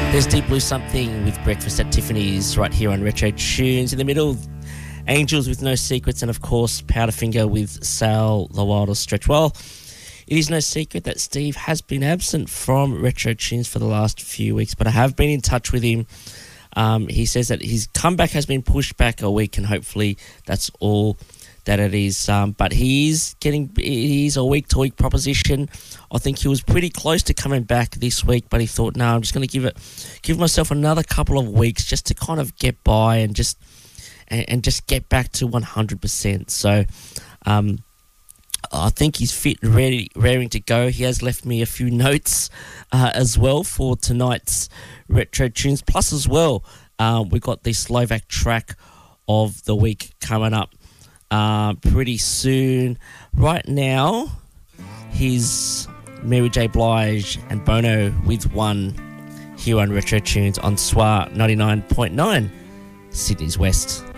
There's Deep Blue Something with Breakfast at Tiffany's right here on Retro Tunes. In the middle, Angels with No Secrets, and of course Powderfinger with Sail the Wildest Stretch. Well, it is no secret that Steve has been absent from Retro Tunes for the last few weeks, but I have been in touch with him. He says that his comeback has been pushed back a week, and hopefully that's all that it is. But he is a week-to-week proposition. I think he was pretty close to coming back this week, but he thought, no, I'm just going to give myself another couple of weeks just to kind of get by and just get back to 100%. So I think he's fit and raring to go. He has left me a few notes as well for tonight's Retro Tunes. Plus as well, we've got the Slovak track of the week coming up pretty soon. Right now, here's Mary J. Blige and Bono with One here on Retro Tunes on SWR 99.9, Sydney's West.